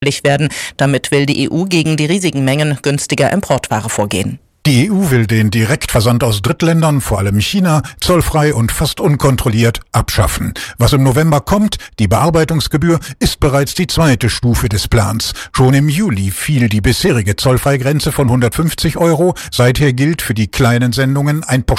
werden. Damit will die EU gegen die riesigen Mengen günstiger Importware vorgehen. Die EU will den Direktversand aus Drittländern, vor allem China, zollfrei und fast unkontrolliert abschaffen. Was im November kommt, die Bearbeitungsgebühr, ist bereits die zweite Stufe des Plans. Schon im Juli fiel die bisherige Zollfreigrenze von 150 €. Seither gilt für die kleinen Sendungen ein